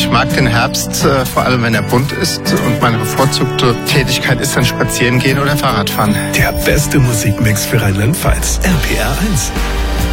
Ich mag den Herbst, vor allem wenn er bunt ist. Und meine bevorzugte Tätigkeit ist dann spazieren gehen oder Fahrradfahren. Der beste Musikmix für Rheinland-Pfalz. RPR 1.